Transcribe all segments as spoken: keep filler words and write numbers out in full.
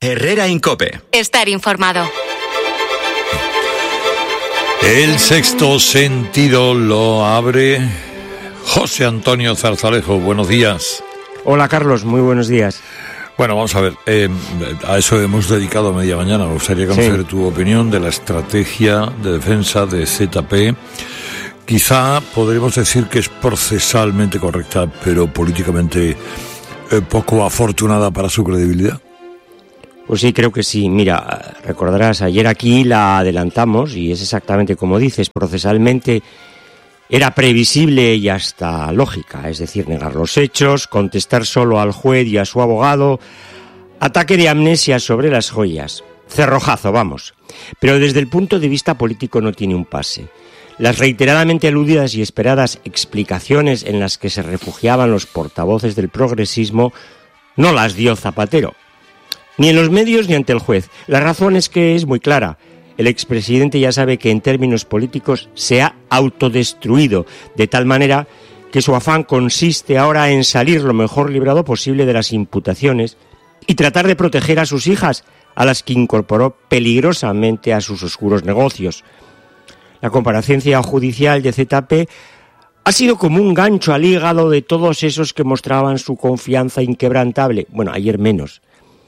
Herrera Incope. Estar informado. El sexto sentido lo abre José Antonio Zarzalejo. Buenos días. Hola, Carlos, muy buenos días. Bueno, vamos a ver, eh, a eso hemos dedicado media mañana. Me gustaría conocer sí. tu opinión de la estrategia de defensa de Z P. Quizá podríamos decir que es procesalmente correcta, pero políticamente eh, poco afortunada para su credibilidad. Pues sí, creo que sí. Mira, recordarás, ayer aquí la adelantamos y es exactamente como dices, procesalmente era previsible y hasta lógica, es decir, negar los hechos, contestar solo al juez y a su abogado, ataque de amnesia sobre las joyas, cerrojazo, vamos. Pero desde el punto de vista político no tiene un pase. Las reiteradamente aludidas y esperadas explicaciones en las que se refugiaban los portavoces del progresismo no las dio Zapatero, ni en los medios ni ante el juez. La razón es que es muy clara. El expresidente ya sabe que en términos políticos se ha autodestruido, de tal manera que su afán consiste ahora en salir lo mejor librado posible de las imputaciones y tratar de proteger a sus hijas, a las que incorporó peligrosamente a sus oscuros negocios. La comparecencia judicial de Z P ha sido como un gancho al hígado de todos esos que mostraban su confianza inquebrantable, bueno, ayer menos,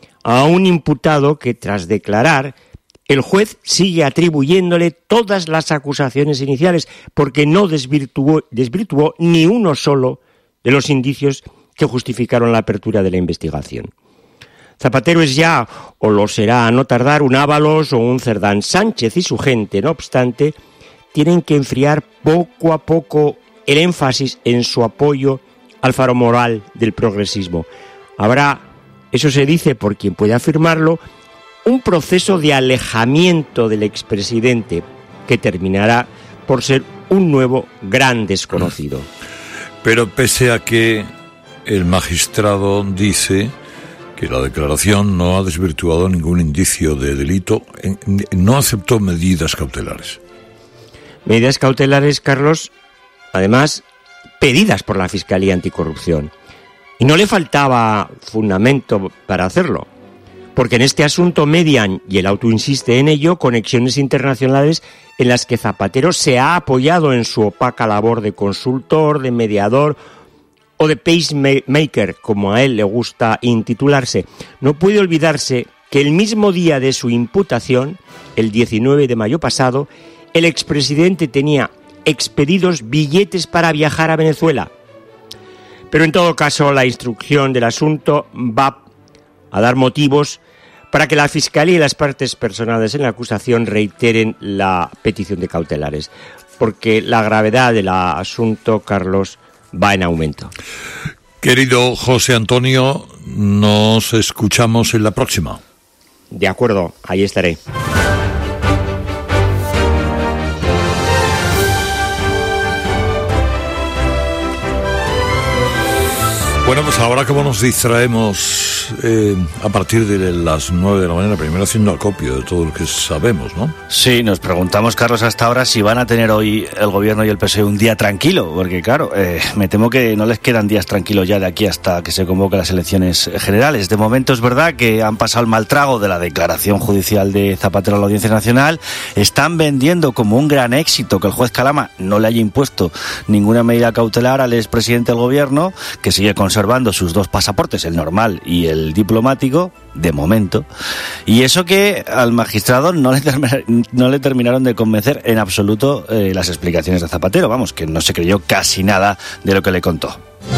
a un imputado que tras declarar el juez sigue atribuyéndole todas las acusaciones iniciales porque no desvirtuó, desvirtuó ni uno solo de los indicios que justificaron la apertura de la investigación. Zapatero es ya, o lo será a no tardar, un Ábalos o un Cerdán. Sánchez y su gente, no obstante, tienen que enfriar poco a poco el énfasis en su apoyo al faro moral del progresismo. Habrá, eso se dice por quien puede afirmarlo, un proceso de alejamiento del expresidente que terminará por ser un nuevo gran desconocido. Pero pese a que el magistrado dice que la declaración no ha desvirtuado ningún indicio de delito, no aceptó medidas cautelares. Medidas cautelares, Carlos, además, pedidas por la Fiscalía Anticorrupción. Y no le faltaba fundamento para hacerlo, porque en este asunto median, y el auto insiste en ello, conexiones internacionales en las que Zapatero se ha apoyado en su opaca labor de consultor, de mediador o de pacemaker, como a él le gusta intitularse. No puede olvidarse que el mismo día de su imputación, el diecinueve de mayo pasado, el expresidente tenía expedidos billetes para viajar a Venezuela. Pero en todo caso, la instrucción del asunto va a dar motivos para que la Fiscalía y las partes personales en la acusación reiteren la petición de cautelares, porque la gravedad del asunto, Carlos, va en aumento. Querido José Antonio, nos escuchamos en la próxima. De acuerdo, ahí estaré. Bueno, pues ahora como nos distraemos eh, a partir de las nueve de la mañana, primero haciendo acopio de todo lo que sabemos, ¿no? Sí, nos preguntamos, Carlos, hasta ahora si van a tener hoy el Gobierno y el P S O E un día tranquilo, porque claro, eh, me temo que no les quedan días tranquilos ya de aquí hasta que se convoquen las elecciones generales. De momento es verdad que han pasado el mal trago de la declaración judicial de Zapatero a la Audiencia Nacional, están vendiendo como un gran éxito que el juez Calama no le haya impuesto ninguna medida cautelar al expresidente del Gobierno, que sigue con conservando sus dos pasaportes, el normal y el diplomático, de momento, y eso que al magistrado no le, termi- no le terminaron de convencer en absoluto eh, las explicaciones de Zapatero, vamos, que no se creyó casi nada de lo que le contó.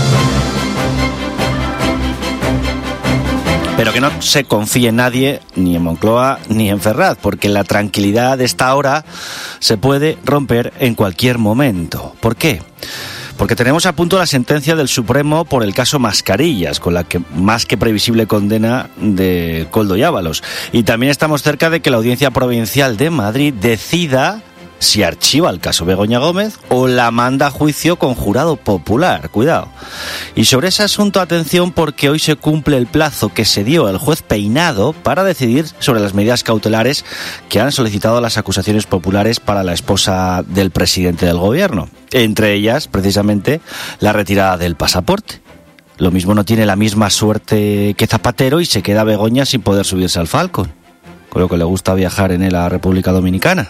Pero que no se confíe en nadie, ni en Moncloa ni en Ferraz, porque la tranquilidad de esta hora se puede romper en cualquier momento. ¿Por qué? Porque tenemos a punto la sentencia del Supremo por el caso Mascarillas, con la que más que previsible condena de Koldo y Ábalos. Y también estamos cerca de que la Audiencia Provincial de Madrid decida si archiva el caso Begoña Gómez o la manda a juicio con jurado popular. Cuidado. Y sobre ese asunto, atención, porque hoy se cumple el plazo que se dio al juez Peinado para decidir sobre las medidas cautelares que han solicitado las acusaciones populares para la esposa del presidente del gobierno. Entre ellas, precisamente, la retirada del pasaporte. Lo mismo no tiene la misma suerte que Zapatero y se queda Begoña sin poder subirse al Falcon, con lo que le gusta viajar en él a República Dominicana.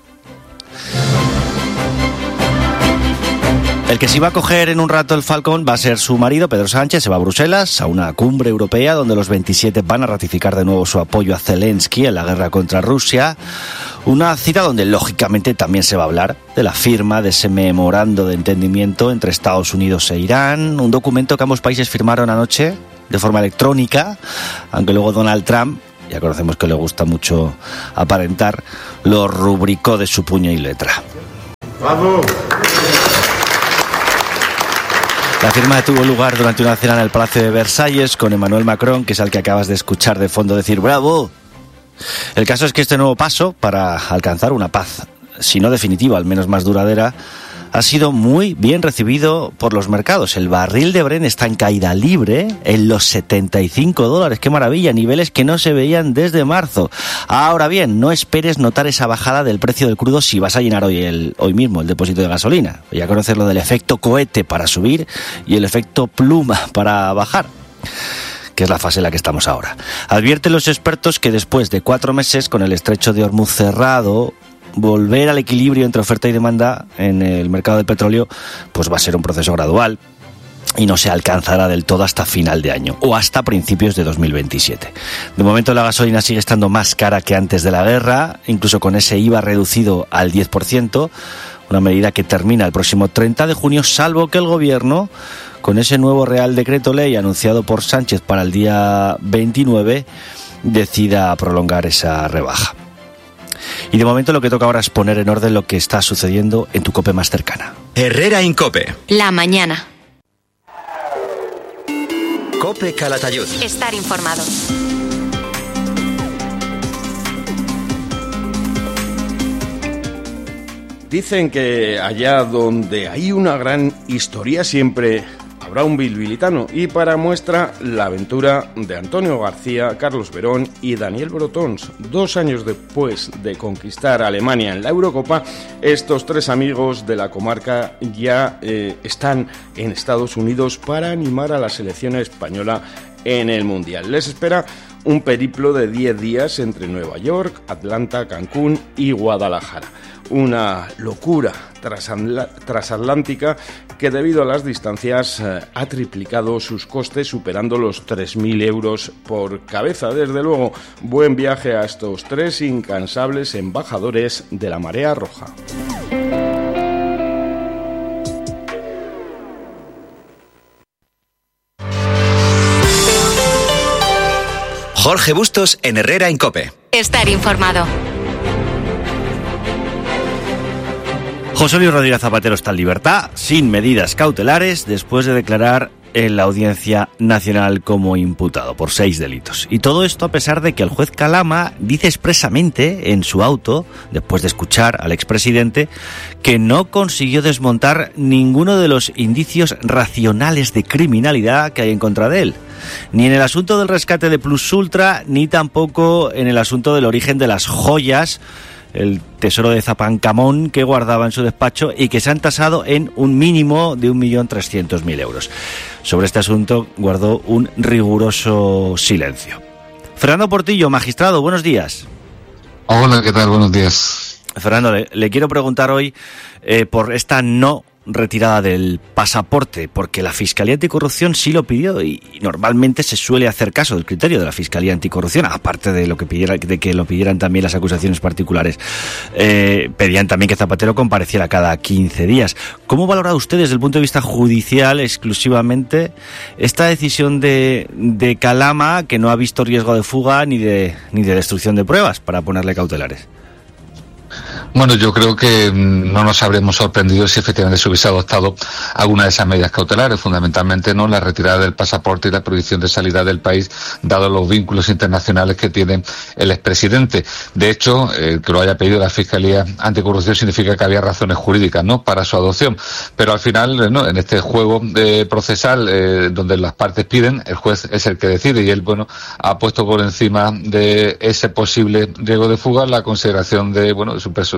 El que sí va a coger en un rato el Falcon va a ser su marido, Pedro Sánchez. Se va a Bruselas, a una cumbre europea donde los veintisiete van a ratificar de nuevo su apoyo a Zelensky en la guerra contra Rusia. Una cita donde lógicamente también se va a hablar de la firma de ese memorando de entendimiento entre Estados Unidos e Irán, un documento que ambos países firmaron anoche de forma electrónica, aunque luego Donald Trump, ya conocemos que le gusta mucho aparentar, lo rubricó de su puño y letra. ¡Vamos! La firma tuvo lugar durante una cena en el Palacio de Versalles con Emmanuel Macron, que es al que acabas de escuchar de fondo decir ¡bravo! El caso es que este nuevo paso para alcanzar una paz, si no definitiva, al menos más duradera, ha sido muy bien recibido por los mercados. El barril de Brent está en caída libre en los setenta y cinco dólares. ¡Qué maravilla! Niveles que no se veían desde marzo. Ahora bien, no esperes notar esa bajada del precio del crudo si vas a llenar hoy, el, hoy mismo el depósito de gasolina. Ya conocer lo del efecto cohete para subir y el efecto pluma para bajar, que es la fase en la que estamos ahora. Advierten los expertos que después de cuatro meses con el estrecho de Hormuz cerrado, volver al equilibrio entre oferta y demanda en el mercado del petróleo pues va a ser un proceso gradual y no se alcanzará del todo hasta final de año o hasta principios de dos mil veintisiete. De momento la gasolina sigue estando más cara que antes de la guerra, incluso con ese I V A reducido al diez por ciento, una medida que termina el próximo treinta de junio, salvo que el gobierno, con ese nuevo Real Decreto Ley anunciado por Sánchez para el día veintinueve, decida prolongar esa rebaja. Y de momento lo que toca ahora es poner en orden lo que está sucediendo en tu COPE más cercana. Herrera Incope. La mañana. COPE Calatayud. Estar informado. Dicen que allá donde hay una gran historia siempre habrá un bilbilitano, y para muestra la aventura de Antonio García, Carlos Verón y Daniel Brotons. Dos años después de conquistar a Alemania en la Eurocopa, estos tres amigos de la comarca ya eh, están en Estados Unidos para animar a la selección española en el Mundial. Les espera un periplo de diez días entre Nueva York, Atlanta, Cancún y Guadalajara. Una locura transatlántica que debido a las distancias eh, ha triplicado sus costes, superando los tres mil euros por cabeza. Desde luego, buen viaje a estos tres incansables embajadores de la marea roja. Jorge Bustos en Herrera Incope. Estar informado. José Luis Rodríguez Zapatero está en libertad, sin medidas cautelares, después de declarar en la Audiencia Nacional como imputado por seis delitos. Y todo esto a pesar de que el juez Calama dice expresamente en su auto, después de escuchar al expresidente, que no consiguió desmontar ninguno de los indicios racionales de criminalidad que hay en contra de él. Ni en el asunto del rescate de Plus Ultra, ni tampoco en el asunto del origen de las joyas, el tesoro de Zapancamón que guardaba en su despacho y que se han tasado en un mínimo de un millón trescientos mil euros. Sobre este asunto guardó un riguroso silencio. Fernando Portillo, magistrado, buenos días. Hola, ¿qué tal? Buenos días. Fernando, le, le quiero preguntar hoy eh, por esta no retirada del pasaporte, porque la Fiscalía Anticorrupción sí lo pidió y, y normalmente se suele hacer caso del criterio de la Fiscalía Anticorrupción, aparte de lo que pidiera, de que lo pidieran también las acusaciones particulares. Eh, pedían también que Zapatero compareciera cada quince días. ¿Cómo valora usted desde el punto de vista judicial exclusivamente esta decisión de, de Calama, que no ha visto riesgo de fuga ni de, ni de destrucción de pruebas para ponerle cautelares? Bueno, yo creo que no nos habremos sorprendido si efectivamente se hubiese adoptado alguna de esas medidas cautelares, fundamentalmente no la retirada del pasaporte y la prohibición de salida del país, dado los vínculos internacionales que tiene el expresidente. De hecho, eh, que lo haya pedido la Fiscalía Anticorrupción significa que había razones jurídicas, ¿no?, para su adopción. Pero al final, ¿no?, en este juego eh, procesal, eh, donde las partes piden, el juez es el que decide, y él, bueno, ha puesto por encima de ese posible riesgo de fuga la consideración de, bueno, su, perso-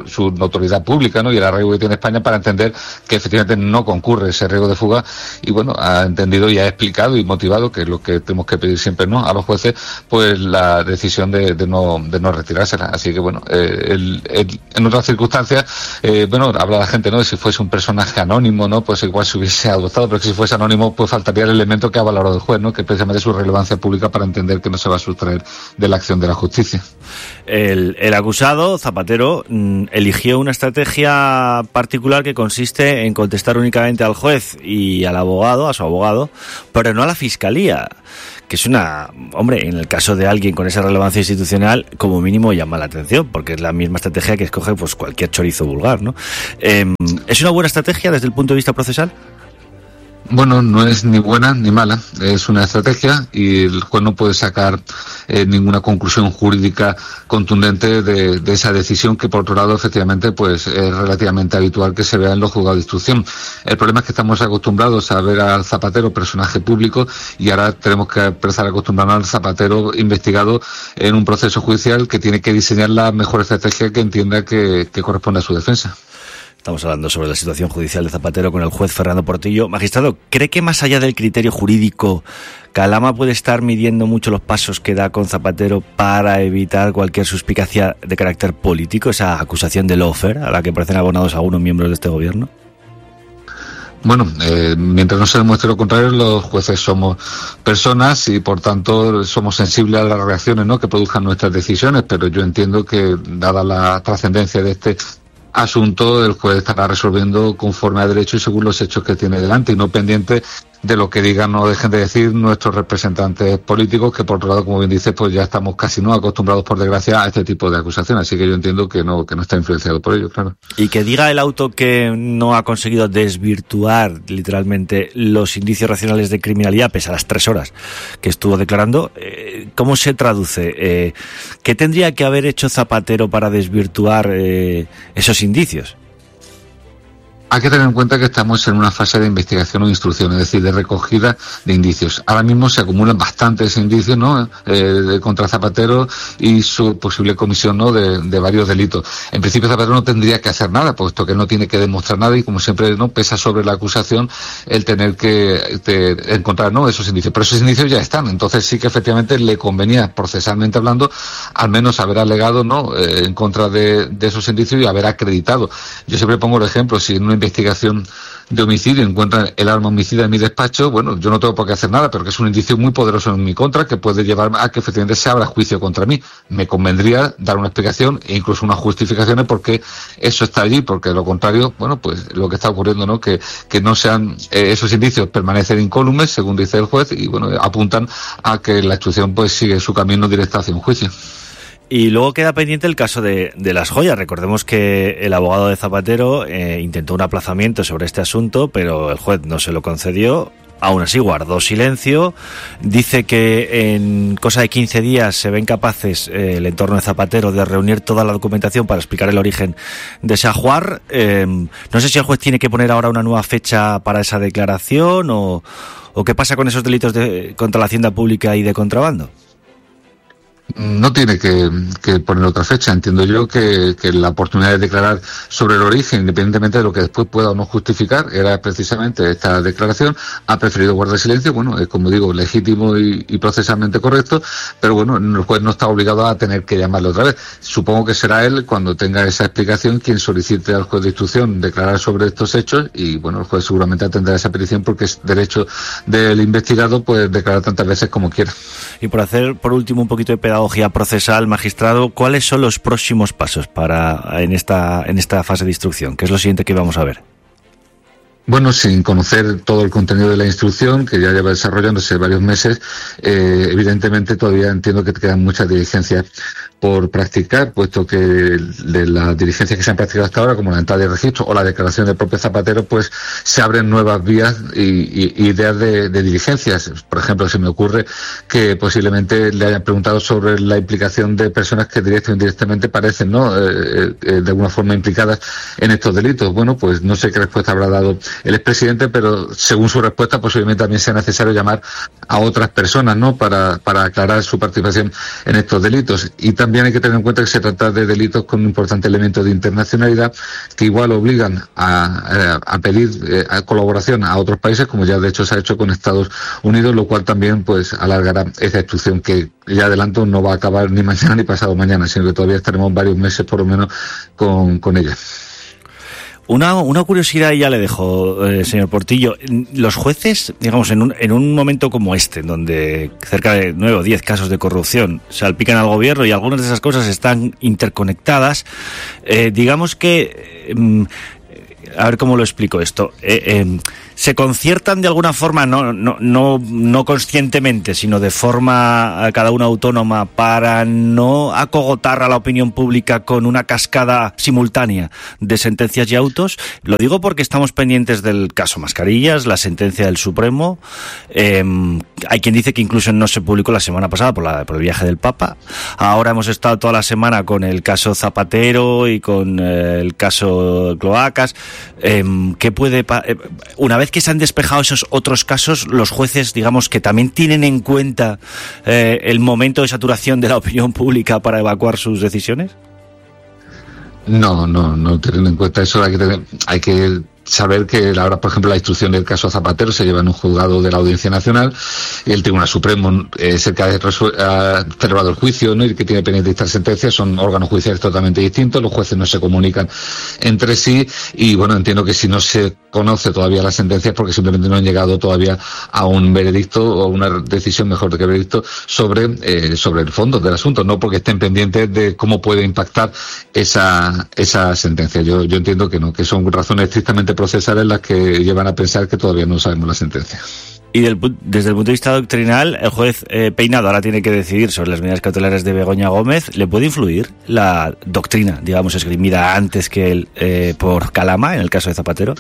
su notoriedad pública, ¿no? Y el arraigo que tiene España para entender que efectivamente no concurre ese riesgo de fuga, y bueno, ha entendido y ha explicado y motivado, que es lo que tenemos que pedir siempre, ¿no?, a los jueces, pues la decisión de, de no de no retirársela. Así que bueno, eh, el, el, en otras circunstancias, eh, bueno, habla la gente, ¿no?, de si fuese un personaje anónimo, ¿no?, pues igual se hubiese adoptado, pero que si fuese anónimo, pues faltaría el elemento que ha valorado el juez, ¿no?, que es precisamente su relevancia pública para entender que no se va a sustraer de la acción de la justicia. El, el acusado, Zapatero, eligió una estrategia particular que consiste en contestar únicamente al juez y al abogado, a su abogado, pero no a la fiscalía, que es una, hombre, en el caso de alguien con esa relevancia institucional, como mínimo llama la atención, porque es la misma estrategia que escoge pues cualquier chorizo vulgar, ¿no? Eh, ¿Es una buena estrategia desde el punto de vista procesal? Bueno, no es ni buena ni mala, es una estrategia y el juez no puede sacar eh, ninguna conclusión jurídica contundente de, de esa decisión, que por otro lado efectivamente pues es relativamente habitual que se vea en los juzgados de instrucción. El problema es que estamos acostumbrados a ver al Zapatero personaje público y ahora tenemos que empezar a acostumbrarnos al Zapatero investigado en un proceso judicial que tiene que diseñar la mejor estrategia que entienda que, que corresponde a su defensa. Estamos hablando sobre la situación judicial de Zapatero con el juez Fernando Portillo. Magistrado, ¿cree que más allá del criterio jurídico, Calama puede estar midiendo mucho los pasos que da con Zapatero para evitar cualquier suspicacia de carácter político, esa acusación de lawfare a la que parecen abonados algunos miembros de este gobierno? Bueno, eh, mientras no se demuestre lo contrario, los jueces somos personas y por tanto somos sensibles a las reacciones, ¿no?, que produzcan nuestras decisiones, pero yo entiendo que, dada la trascendencia de este asunto, el juez estará resolviendo conforme a derecho y según los hechos que tiene delante, y no pendiente de lo que digan o dejen de decir nuestros representantes políticos, que por otro lado, como bien dice, pues ya estamos casi no acostumbrados, por desgracia, a este tipo de acusaciones. Así que yo entiendo que no que no está influenciado por ello, claro. Y que diga el auto que no ha conseguido desvirtuar literalmente los indicios racionales de criminalidad, pese a las tres horas que estuvo declarando, eh, ¿cómo se traduce? Eh, ¿Qué tendría que haber hecho Zapatero para desvirtuar eh, esos indicios? Hay que tener en cuenta que estamos en una fase de investigación o instrucción, es decir, de recogida de indicios. Ahora mismo se acumulan bastantes indicios, ¿no?, eh, contra Zapatero y su posible comisión, ¿no?, de, de varios delitos. En principio Zapatero no tendría que hacer nada, puesto que él no tiene que demostrar nada y, como siempre, no pesa sobre la acusación el tener que de, encontrar, ¿no?, esos indicios. Pero esos indicios ya están, entonces sí que efectivamente le convenía, procesalmente hablando, al menos haber alegado, ¿no?, eh, en contra de, de esos indicios y haber acreditado. Yo siempre pongo el ejemplo, si en una investigación de homicidio encuentran el arma homicida en mi despacho, bueno, yo no tengo por qué hacer nada, pero que es un indicio muy poderoso en mi contra, que puede llevar a que efectivamente se abra juicio contra mí. Me convendría dar una explicación e incluso unas justificaciones porque eso está allí, porque de lo contrario, bueno, pues lo que está ocurriendo, ¿no?, que, que no sean eh, esos indicios permanecen incólumes, según dice el juez, y bueno, apuntan a que la instrucción pues sigue su camino directo hacia un juicio. Y luego queda pendiente el caso de, de las joyas. Recordemos que el abogado de Zapatero eh, intentó un aplazamiento sobre este asunto, pero el juez no se lo concedió. Aún así guardó silencio. Dice que en cosa de quince días se ven capaces eh, el entorno de Zapatero de reunir toda la documentación para explicar el origen de ese ajuar. Eh, no sé si el juez tiene que poner ahora una nueva fecha para esa declaración o, o qué pasa con esos delitos de, contra la hacienda pública y de contrabando. No tiene que, que poner otra fecha. Entiendo yo que, que la oportunidad de declarar sobre el origen, independientemente de lo que después pueda o no justificar, era precisamente esta declaración. Ha preferido guardar silencio. Bueno, es, como digo, legítimo y, y procesalmente correcto, pero bueno, el juez no está obligado a tener que llamarle otra vez. Supongo que será él, cuando tenga esa explicación, quien solicite al juez de instrucción declarar sobre estos hechos, y bueno, el juez seguramente atenderá esa petición porque es derecho del investigado pues declarar tantas veces como quiera. Y por hacer, por último, un poquito de pedagogía procesal, magistrado, ¿cuáles son los próximos pasos para en esta en esta fase de instrucción? ¿Qué es lo siguiente que vamos a ver? Bueno, sin conocer todo el contenido de la instrucción, que ya lleva desarrollándose varios meses, eh, evidentemente todavía entiendo que te quedan muchas diligencias por practicar, puesto que de las diligencias que se han practicado hasta ahora, como la entrada de registro o la declaración del propio Zapatero, pues se abren nuevas vías y, y, y ideas de, de diligencias. Por ejemplo, se me ocurre que posiblemente le hayan preguntado sobre la implicación de personas que directa o indirectamente parecen, ¿no?, eh, eh, de alguna forma implicadas en estos delitos. Bueno, pues no sé qué respuesta habrá dado el expresidente, pero según su respuesta posiblemente también sea necesario llamar a otras personas, ¿no?, para, para aclarar su participación en estos delitos. Y también hay que tener en cuenta que se trata de delitos con un importante elemento de internacionalidad que igual obligan a, a pedir eh, a colaboración a otros países, como ya de hecho se ha hecho con Estados Unidos, lo cual también pues alargará esa instrucción que ya adelanto no va a acabar ni mañana ni pasado mañana, sino que todavía estaremos varios meses por lo menos con, con ella. Una, una curiosidad y ya le dejo, eh, señor Portillo. Los jueces, digamos, en un, en un momento como este, en donde cerca de nueve o diez casos de corrupción salpican al gobierno y algunas de esas cosas están interconectadas, eh, digamos que... Eh, a ver cómo lo explico esto. Eh, eh, se conciertan de alguna forma, no, no, no, no conscientemente, sino de forma cada una autónoma, para no acogotar a la opinión pública con una cascada simultánea de sentencias y autos. Lo digo porque estamos pendientes del caso Mascarillas, la sentencia del Supremo. Eh, hay quien dice que incluso no se publicó la semana pasada por, la, por el viaje del Papa. Ahora hemos estado toda la semana con el caso Zapatero y con eh, el caso Cloacas. Eh, ¿qué puede pa- eh, una vez que se han despejado esos otros casos, los jueces, digamos, que también tienen en cuenta eh, el momento de saturación de la opinión pública para evacuar sus decisiones? No, no, no tienen en cuenta eso. Hay que tener, hay que saber que ahora, por ejemplo, la instrucción del caso Zapatero se lleva en un juzgado de la Audiencia Nacional y el Tribunal Supremo es el que ha, resu- ha celebrado el juicio, ¿no?, y que tiene pendiente esta sentencia. Son órganos judiciales totalmente distintos, los jueces no se comunican entre sí y, bueno, entiendo que si no se conoce todavía la sentencia es porque simplemente no han llegado todavía a un veredicto o una decisión, mejor que veredicto, sobre, eh, sobre el fondo del asunto, no porque estén pendientes de cómo puede impactar esa, esa sentencia. Yo, yo entiendo que no, que son razones estrictamente procesales las que llevan a pensar que todavía no sabemos la sentencia. Y del, desde el punto de vista doctrinal, el juez eh, Peinado ahora tiene que decidir sobre las medidas cautelares de Begoña Gómez. ¿Le puede influir la doctrina, digamos, esgrimida antes que él eh, por Calama, en el caso de Zapatero?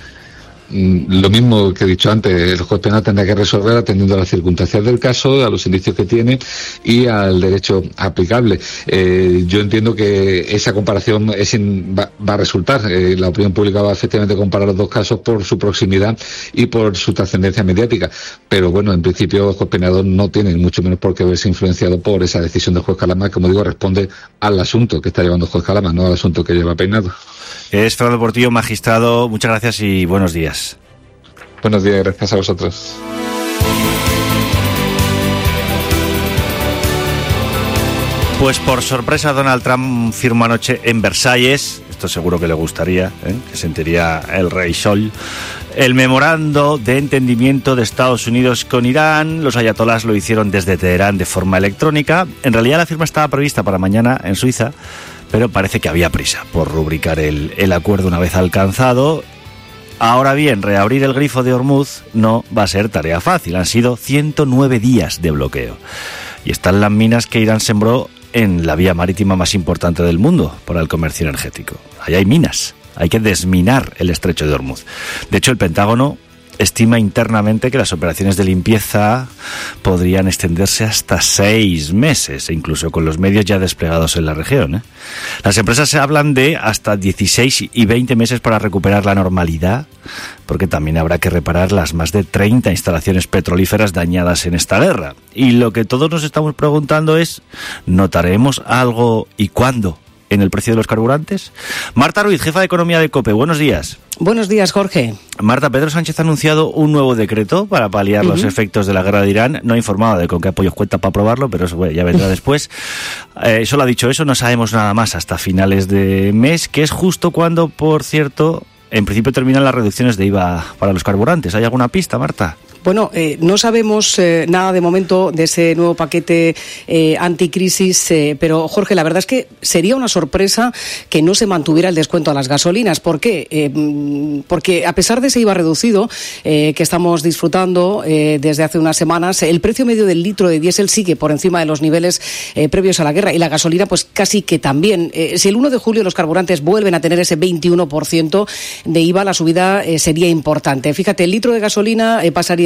Lo mismo que he dicho antes, el juez penal tendrá que resolver atendiendo a las circunstancias del caso, a los indicios que tiene y al derecho aplicable. Eh, yo entiendo que esa comparación es in, va, va a resultar. Eh, la opinión pública va a efectivamente comparar los dos casos por su proximidad y por su trascendencia mediática. Pero bueno, en principio el juez penal no tiene mucho menos por qué verse influenciado por esa decisión del juez Calama. Como digo, responde al asunto que está llevando el juez Calama, no al asunto que lleva Peinado. Es Fernando Portillo, magistrado. Muchas gracias y buenos días. Buenos días, gracias a vosotros. Pues por sorpresa, Donald Trump firmó anoche en Versalles, esto seguro que le gustaría, ¿eh?, que sentiría el rey Sol, el memorando de entendimiento de Estados Unidos con Irán. Los ayatolás lo hicieron desde Teherán de forma electrónica. En realidad la firma estaba prevista para mañana en Suiza, pero parece que había prisa por rubricar el, el acuerdo una vez alcanzado. Ahora bien, reabrir el grifo de Hormuz no va a ser tarea fácil. Han sido ciento nueve días de bloqueo. Y están las minas que Irán sembró en la vía marítima más importante del mundo para el comercio energético. Ahí hay minas. Hay que desminar el estrecho de Hormuz. De hecho, el Pentágono estima internamente que las operaciones de limpieza podrían extenderse hasta seis meses, incluso con los medios ya desplegados en la región, ¿eh? Las empresas se hablan de hasta dieciséis y veinte meses para recuperar la normalidad, porque también habrá que reparar las más de treinta instalaciones petrolíferas dañadas en esta guerra. Y lo que todos nos estamos preguntando es, ¿notaremos algo y cuándo en el precio de los carburantes? Marta Ruiz, jefa de Economía de COPE, buenos días. Buenos días, Jorge. Marta, Pedro Sánchez ha anunciado un nuevo decreto para paliar uh-huh. los efectos de la guerra de Irán. No ha informado de con qué apoyos cuenta para aprobarlo, pero eso bueno, ya vendrá después. Eh, solo ha dicho eso, no sabemos nada más hasta finales de mes, que es justo cuando, por cierto, en principio terminan las reducciones de I V A para los carburantes. ¿Hay alguna pista, Marta? Bueno, eh, no sabemos eh, nada de momento de ese nuevo paquete eh, anticrisis, eh, pero Jorge, la verdad es que sería una sorpresa que no se mantuviera el descuento a las gasolinas. ¿Por qué? Eh, porque a pesar de ese I V A reducido eh, que estamos disfrutando eh, desde hace unas semanas, el precio medio del litro de diésel sigue por encima de los niveles eh, previos a la guerra y la gasolina pues casi que también. Eh, si el uno de julio los carburantes vuelven a tener ese veintiuno por ciento de I V A, la subida eh, sería importante. Fíjate, el litro de gasolina eh, pasaría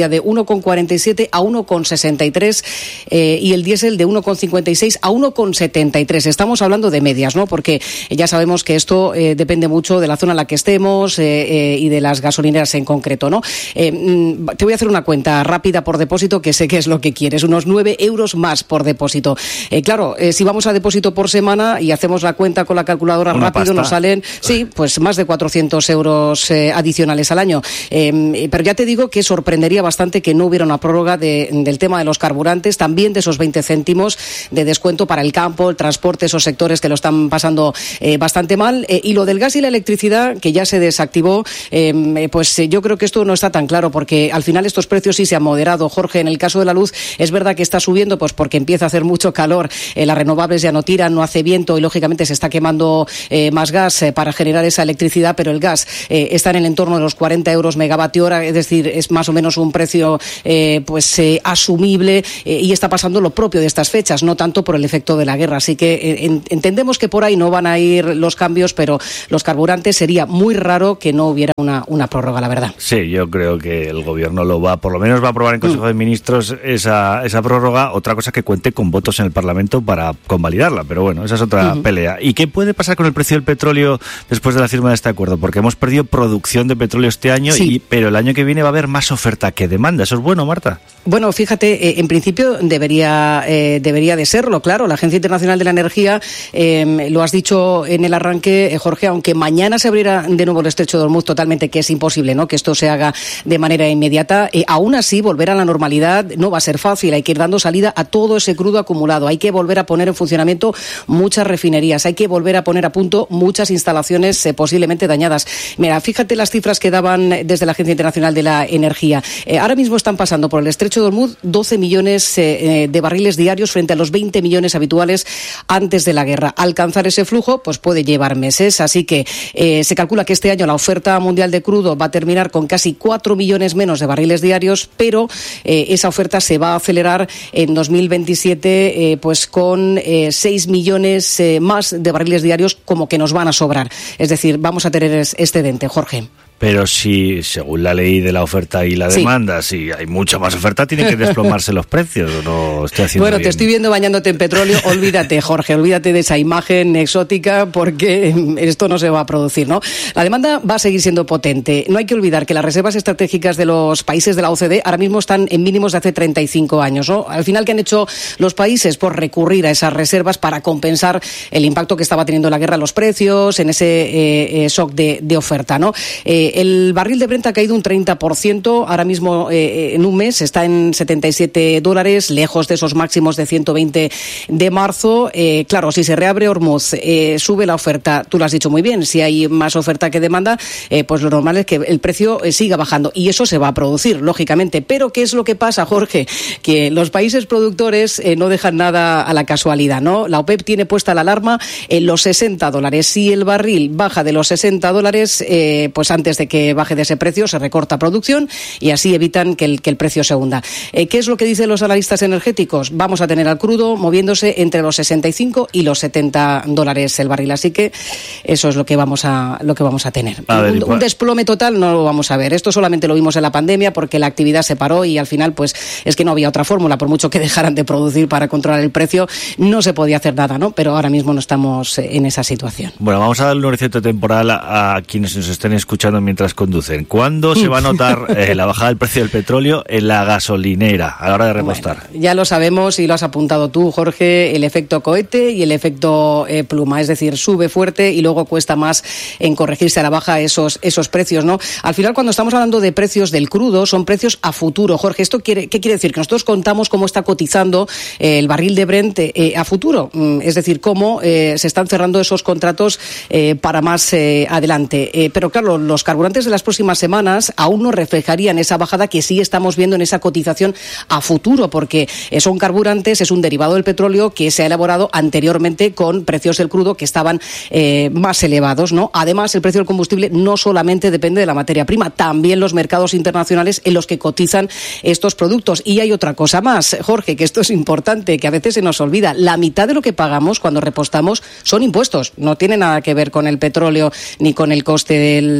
subía de uno coma cuarenta y siete a uno coma sesenta y tres eh, y el diésel de uno coma cincuenta y seis a uno coma setenta y tres. Estamos hablando de medias, ¿no? Porque ya sabemos que esto eh, depende mucho de la zona en la que estemos eh, eh, y de las gasolineras en concreto, ¿no? Eh, te voy a hacer una cuenta rápida por depósito, que sé que es lo que quieres, unos nueve euros más por depósito. Eh, claro, eh, si vamos a depósito por semana y hacemos la cuenta con la calculadora una rápido, pasta. Nos salen, sí, pues más de cuatrocientos euros eh, adicionales al año. Eh, pero ya te digo que sorprendería bastante que no hubiera una prórroga de, del tema de los carburantes, también de esos veinte céntimos de descuento para el campo, el transporte, esos sectores que lo están pasando eh, bastante mal. Eh, y lo del gas y la electricidad, que ya se desactivó, eh, pues eh, yo creo que esto no está tan claro, porque al final estos precios sí se han moderado. Jorge, en el caso de la luz, es verdad que está subiendo pues porque empieza a hacer mucho calor, eh, las renovables ya no tiran, no hace viento y lógicamente se está quemando eh, más gas eh, para generar esa electricidad, pero el gas eh, está en el entorno de los cuarenta euros megavatio hora, es decir, es más o menos un precio eh, pues eh, asumible eh, y está pasando lo propio de estas fechas, no tanto por el efecto de la guerra. Así que eh, en, entendemos que por ahí no van a ir los cambios, pero los carburantes sería muy raro que no hubiera una, una prórroga, la verdad. Sí, yo creo que el gobierno lo va, por lo menos va a aprobar en Consejo mm. de Ministros esa, esa prórroga. Otra cosa es que cuente con votos en el Parlamento para convalidarla, pero bueno, esa es otra mm. pelea. ¿Y qué puede pasar con el precio del petróleo después de la firma de este acuerdo? Porque hemos perdido producción de petróleo este año, sí. y, pero el año que viene va a haber más oferta que demanda. ¿Eso es bueno, Marta? Bueno, fíjate, eh, en principio debería eh, debería de serlo, claro. La Agencia Internacional de la Energía, eh, lo has dicho en el arranque, eh, Jorge, aunque mañana se abriera de nuevo el estrecho de Hormuz totalmente, que es imposible, ¿no?, que esto se haga de manera inmediata, eh, aún así volver a la normalidad no va a ser fácil. Hay que ir dando salida a todo ese crudo acumulado. Hay que volver a poner en funcionamiento muchas refinerías. Hay que volver a poner a punto muchas instalaciones eh, posiblemente dañadas. Mira, fíjate las cifras que daban desde la Agencia Internacional de la Energía. Eh, ahora mismo están pasando por el estrecho de Hormuz doce millones eh, de barriles diarios frente a los veinte millones habituales antes de la guerra. Alcanzar ese flujo pues puede llevar meses, así que eh, se calcula que este año la oferta mundial de crudo va a terminar con casi cuatro millones menos de barriles diarios, pero eh, esa oferta se va a acelerar en dos mil veintisiete eh, pues con eh, seis millones eh, más de barriles diarios, como que nos van a sobrar. Es decir, vamos a tener excedente, Jorge. Pero si, según la ley de la oferta y la sí. demanda, si hay mucha más oferta, tienen que desplomarse los precios. ¿O no estoy haciendo Bueno, bien? Te estoy viendo bañándote en petróleo. Olvídate, Jorge, olvídate de esa imagen exótica, porque esto no se va a producir, ¿no? La demanda va a seguir siendo potente. No hay que olvidar que las reservas estratégicas de los países de la O C D E ahora mismo están en mínimos de hace treinta y cinco años, ¿no? Al final, ¿qué han hecho los países? Por recurrir a esas reservas para compensar el impacto que estaba teniendo la guerra en los precios, en ese eh, eh, shock de, de oferta, ¿no? Eh, el barril de Brent ha caído un treinta por ciento, ahora mismo eh, en un mes está en setenta y siete dólares, lejos de esos máximos de ciento veinte de marzo. Eh, claro, si se reabre Hormuz, eh, sube la oferta, tú lo has dicho muy bien, si hay más oferta que demanda, eh, pues lo normal es que el precio eh, siga bajando, y eso se va a producir, lógicamente. Pero ¿qué es lo que pasa, Jorge? Que los países productores eh, no dejan nada a la casualidad, ¿no? La OPEP tiene puesta la alarma en los sesenta dólares. Si el barril baja de los sesenta dólares, eh, pues antes de que baje de ese precio se recorta producción y así evitan que el, que el precio se hunda. Eh, ¿Qué es lo que dicen los analistas energéticos? Vamos a tener al crudo moviéndose entre los sesenta y cinco y los setenta dólares el barril, así que eso es lo que vamos a lo que vamos a tener. A ver, un, un desplome total no lo vamos a ver. Esto solamente lo vimos en la pandemia porque la actividad se paró y al final pues es que no había otra fórmula, por mucho que dejaran de producir para controlar el precio, no se podía hacer nada, ¿no? Pero ahora mismo no estamos en esa situación. Bueno, vamos a darle un horizonte temporal a, a quienes nos estén escuchando mientras conducen. ¿Cuándo se va a notar eh, la bajada del precio del petróleo en la gasolinera a la hora de repostar? Bueno, ya lo sabemos y lo has apuntado tú, Jorge, el efecto cohete y el efecto eh, pluma, es decir, sube fuerte y luego cuesta más en corregirse a la baja esos esos precios, ¿no? Al final, cuando estamos hablando de precios del crudo, son precios a futuro, Jorge. ¿Esto quiere, qué quiere decir? Que nosotros contamos cómo está cotizando eh, el barril de Brent eh, a futuro, mm, es decir, cómo eh, se están cerrando esos contratos eh, para más eh, adelante. Eh, pero claro, los carburantes de las próximas semanas aún no reflejarían esa bajada que sí estamos viendo en esa cotización a futuro, porque son carburantes, es un derivado del petróleo que se ha elaborado anteriormente con precios del crudo que estaban eh, más elevados, ¿no? Además, el precio del combustible no solamente depende de la materia prima, también los mercados internacionales en los que cotizan estos productos. Y hay otra cosa más, Jorge, que esto es importante, que a veces se nos olvida. La mitad de lo que pagamos cuando repostamos son impuestos, no tiene nada que ver con el petróleo ni con el coste del eh,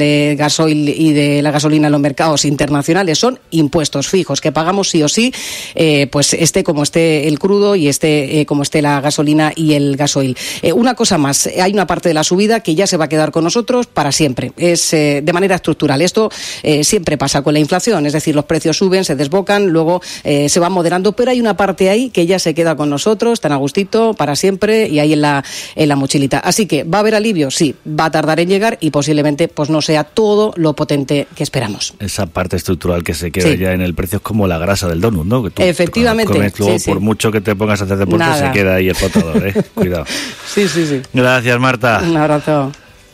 gasoil y de la gasolina en los mercados internacionales son impuestos fijos que pagamos sí o sí, eh, pues esté como esté el crudo y esté eh, como esté la gasolina y el gasoil. Eh, una cosa más, hay una parte de la subida que ya se va a quedar con nosotros para siempre, es eh, de manera estructural. Esto eh, siempre pasa con la inflación, es decir, los precios suben, se desbocan, luego eh, se van moderando, pero hay una parte ahí que ya se queda con nosotros, tan a gustito, para siempre y ahí en la, en la mochilita. Así que, ¿va a haber alivio? Sí, va a tardar en llegar y posiblemente pues no sea todo lo potente que esperamos. Esa parte estructural que se queda sí. ya en el precio es como la grasa del donut, ¿no? Que tú efectivamente. Comes luego, sí, sí. por mucho que te pongas a hacer deporte, Nada. se queda ahí el flotador, ¿eh? Cuidado. Sí, sí, sí. Gracias, Marta. Un abrazo.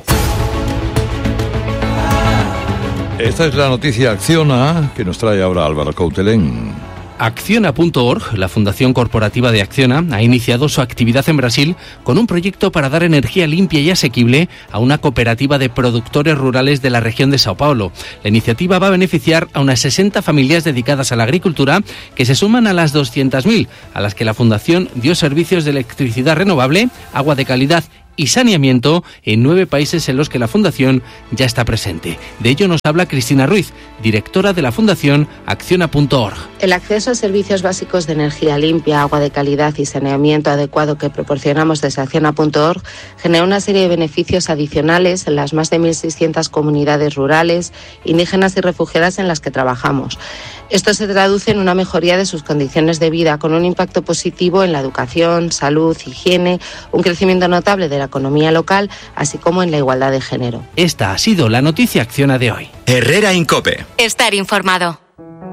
Esta es la noticia Acciona que nos trae ahora Álvaro Coutelén. Acciona punto org, la fundación corporativa de Acciona, ha iniciado su actividad en Brasil con un proyecto para dar energía limpia y asequible a una cooperativa de productores rurales de la región de Sao Paulo. La iniciativa va a beneficiar a unas sesenta familias dedicadas a la agricultura que se suman a las doscientas mil a las que la fundación dio servicios de electricidad renovable, agua de calidad y saneamiento en nueve países en los que la Fundación ya está presente. De ello nos habla Cristina Ruiz, directora de la Fundación Acciona punto org. El acceso a servicios básicos de energía limpia, agua de calidad y saneamiento adecuado que proporcionamos desde Acciona punto org genera una serie de beneficios adicionales en las más de mil seiscientas comunidades rurales, indígenas y refugiadas en las que trabajamos. Esto se traduce en una mejoría de sus condiciones de vida, con un impacto positivo en la educación, salud, higiene, un crecimiento notable de la economía local, así como en la igualdad de género. Esta ha sido la noticia Acciona de hoy. Herrera Incope. Estar informado.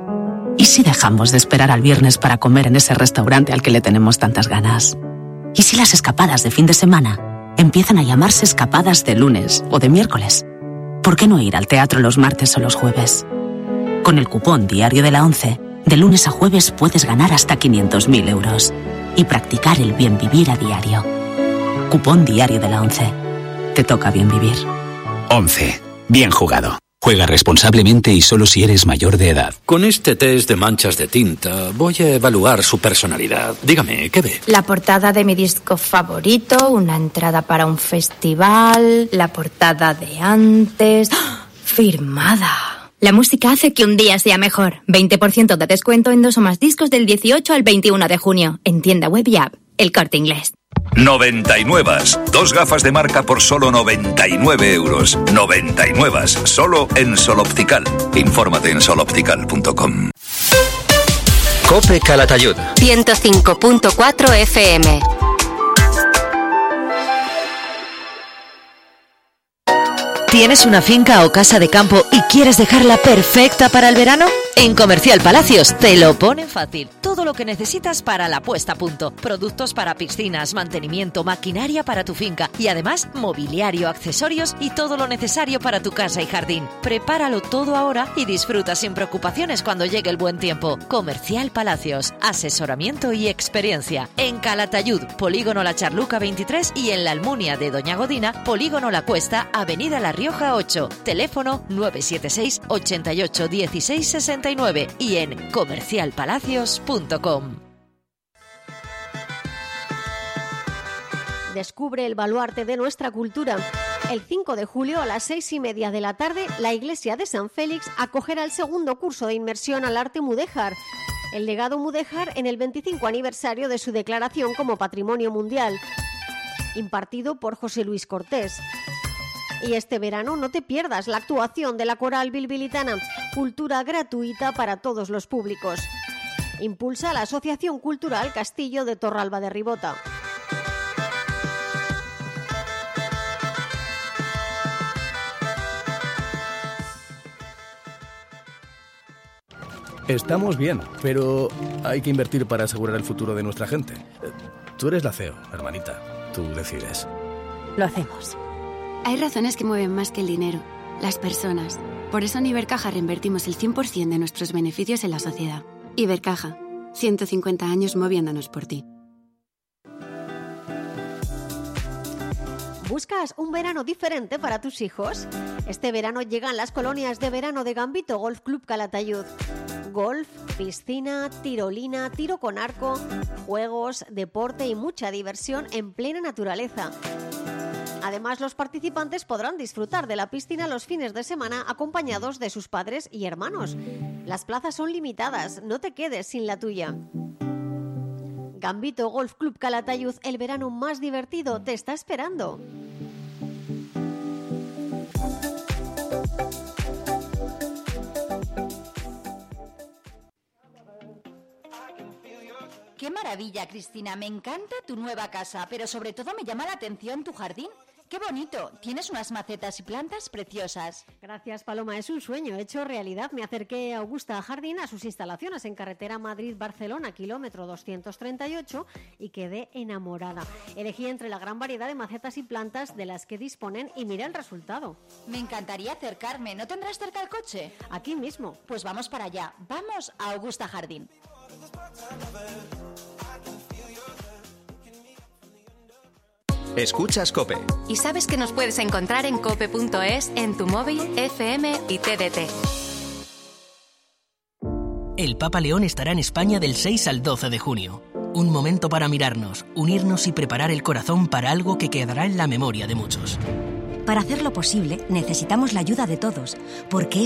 ¿Y si dejamos de esperar al viernes para comer en ese restaurante al que le tenemos tantas ganas? ¿Y si las escapadas de fin de semana empiezan a llamarse escapadas de lunes o de miércoles? ¿Por qué no ir al teatro los martes o los jueves? Con el cupón Diario de la ONCE, de lunes a jueves puedes ganar hasta quinientos mil euros y practicar el bien vivir a diario. Cupón Diario de la ONCE. Te toca bien vivir. ONCE. Bien jugado. Juega responsablemente y solo si eres mayor de edad. Con este test de manchas de tinta voy a evaluar su personalidad. Dígame, ¿qué ve? La portada de mi disco favorito, una entrada para un festival, la portada de antes... ¡Oh! Firmada. La música hace que un día sea mejor. veinte por ciento de descuento en dos o más discos del dieciocho al veintiuno de junio. En tienda web y app. El Corte Inglés. noventa y nueve. Dos gafas de marca por solo noventa y nueve euros. noventa y nueve. Solo en Sol Optical. Infórmate en sol optical punto com. Cope Calatayud. ciento cinco punto cuatro F M. ¿Tienes una finca o casa de campo y quieres dejarla perfecta para el verano? En Comercial Palacios te lo ponen fácil. Todo lo que necesitas para la puesta a punto. Productos para piscinas, mantenimiento, maquinaria para tu finca y además mobiliario, accesorios y todo lo necesario para tu casa y jardín. Prepáralo todo ahora y disfruta sin preocupaciones cuando llegue el buen tiempo. Comercial Palacios. Asesoramiento y experiencia. En Calatayud, Polígono La Charluca veintitrés y en La Almunia de Doña Godina, Polígono La Cuesta, Avenida La Rioja ocho. Teléfono nueve siete seis, ochenta y ocho, dieciséis sesenta y nueve y en comercial palacios punto com. Descubre el baluarte de nuestra cultura. El cinco de julio a las seis y media de la tarde, la Iglesia de San Félix acogerá el segundo curso de inmersión al arte mudéjar. El legado mudéjar en el veinticinco aniversario de su declaración como Patrimonio Mundial, impartido por José Luis Cortés. Y este verano no te pierdas la actuación de la Coral Bilbilitana, cultura gratuita para todos los públicos. Impulsa la Asociación Cultural Castillo de Torralba de Ribota. Estamos bien, pero hay que invertir para asegurar el futuro de nuestra gente. Tú eres la C E O, hermanita. Tú decides. Lo hacemos. Hay razones que mueven más que el dinero, las personas. Por eso en Ibercaja reinvertimos el cien por ciento de nuestros beneficios en la sociedad. Ibercaja, ciento cincuenta años moviéndonos por ti. ¿Buscas un verano diferente para tus hijos? Este verano llegan las colonias de verano de Gambito Golf Club Calatayud. Golf, piscina, tirolina, tiro con arco, juegos, deporte y mucha diversión en plena naturaleza. Además, los participantes podrán disfrutar de la piscina los fines de semana acompañados de sus padres y hermanos. Las plazas son limitadas, no te quedes sin la tuya. Gambito Golf Club Calatayud, el verano más divertido, te está esperando. ¡Qué maravilla, Cristina! Me encanta tu nueva casa, pero sobre todo me llama la atención tu jardín. ¡Qué bonito! Tienes unas macetas y plantas preciosas. Gracias, Paloma. Es un sueño hecho realidad. Me acerqué a Augusta Jardín a sus instalaciones en carretera Madrid-Barcelona, kilómetro doscientos treinta y ocho, y quedé enamorada. Elegí entre la gran variedad de macetas y plantas de las que disponen y miré el resultado. Me encantaría acercarme. ¿No tendrás cerca el coche? Aquí mismo. Pues vamos para allá. Vamos a Augusta Jardín. Escuchas COPE. Y sabes que nos puedes encontrar en cope punto es, en tu móvil, F M y T D T. El Papa León estará en España del seis al doce de junio. Un momento para mirarnos, unirnos y preparar el corazón para algo que quedará en la memoria de muchos. Para hacerlo posible, necesitamos la ayuda de todos, porque